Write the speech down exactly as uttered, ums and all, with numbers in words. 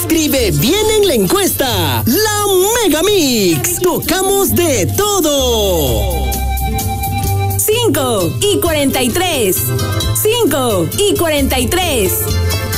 Escribe bien en la encuesta. La Mega Mix. Tocamos de todo. cinco y cuarenta y tres. cinco y cuarenta y tres.